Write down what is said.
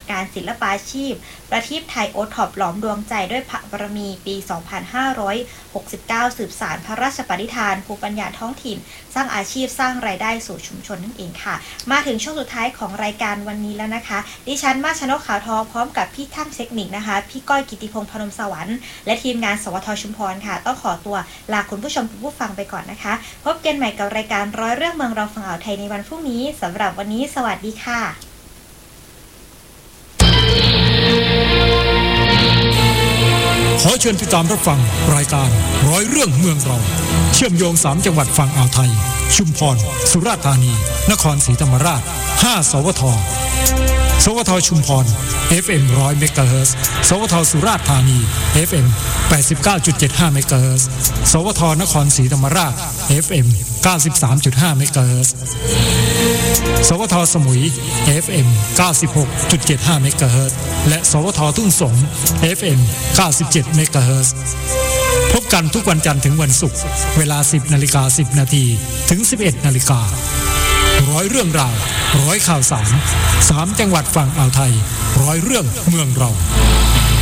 การศิลปาชีพประทีปไทยโอท็อปหลอมดวงใจด้วยพระบารมีปี 2569 สืบสานพระราชปณิธานภูมิปัญญาท้องถิ่นสร้างอาชีพสร้างรายได้สู่ชุมชนนั่นเองค่ะมาถึงช่วงสุดท้ายของรายการวันนี้แล้วนะคะดิฉันมาชนกขาวทองพร้อมกับพี่ทั้งเทคนิคนะคะพี่ก้อยกิติพงษ์พนมสวรรค์และทีมงานสวทชุมพรค่ะต้องขอตัวลาคุณผู้ชมผู้ฟังไปก่อนนะคะพบกันใหม่กับรายการร้อยเรื่องเมืองเราฝั่งอ่าวไทยในวันพรุ่งนี้สำหรับวันนี้สวัสดีค่ะขอเชิญติดตามรับฟังรายการร้อยเรื่องเมืองเราเชื่อมโยง3จังหวัดฝั่งอ่าวไทยชุมพรสุราษฎร์ธานีนครศรีธรรมราช5สวทสวทชุมพร FM 100 เมกะเฮิรตซ์สวทสุราษฎร์ธานี FM 89.75 เมกะเฮิรตซ์สวทนครศรีธรรมราช FM 93.5 เมกะเฮิรตซ์สวทสมุย FM 96.75 เมกะเฮิรตซ์และสวททุ่งสง FM 97 เมกะเฮิรตซ์พบกันทุกวันจันทร์ถึงวันศุกร์เวลา 10:10 นถึง 11:00 นร้อยเรื่องราวร้อยข่าวสาร3จังหวัดฝั่งอ่าวไทยร้อยเรื่องเมืองเรา